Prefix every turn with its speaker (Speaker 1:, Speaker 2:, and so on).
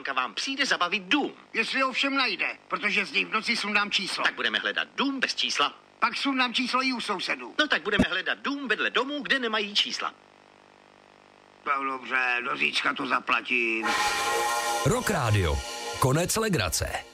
Speaker 1: Ivanka vám přijde zabavit dům.
Speaker 2: Jestli ho všem najde, protože z něj v noci sundám číslo.
Speaker 1: Tak budeme hledat dům bez čísla.
Speaker 2: Pak sundám číslo i u sousedů.
Speaker 1: No tak budeme hledat dům vedle domu, kde nemají čísla.
Speaker 2: No dobře, do zítřka to zaplatím.
Speaker 3: Rock Radio. Konec legrace.